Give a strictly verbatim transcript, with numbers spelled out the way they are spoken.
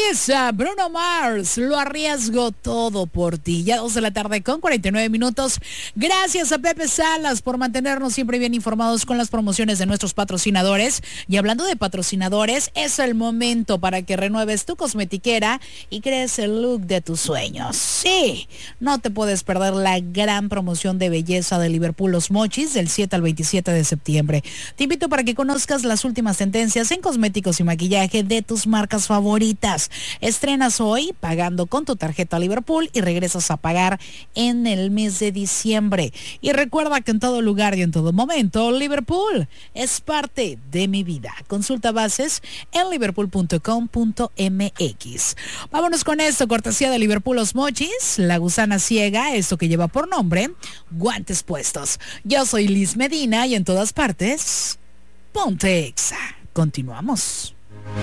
es uh, Bruno Mars, lo arriesgo todo por ti. Ya dos de la tarde con cuarenta y nueve minutos. Gracias a Pepe Salas por mantenernos siempre bien informados con las promociones de nuestros patrocinadores. Y hablando de patrocinadores, es el momento para que renueves tu cosmetiquera y crees el look de tus sueños. Sí, no te puedes perder la gran promoción de belleza de Liverpool Los Mochis del siete al veintisiete de septiembre. Te invito para que conozcas las últimas tendencias en cosméticos y maquillaje de tus marcas favoritas. Estrenas hoy pagando con tu tarjeta Liverpool y regresas a pagar en el mes de diciembre. Y recuerda que en todo lugar y en todo momento, Liverpool es parte de mi vida. Consulta bases en liverpool punto com punto m x. Vámonos con esto, cortesía de Liverpool Los Mochis, la gusana ciega, esto que lleva por nombre Guantes Puestos. Yo soy Liz Medina y en todas partes, ponte Exa. Continuamos.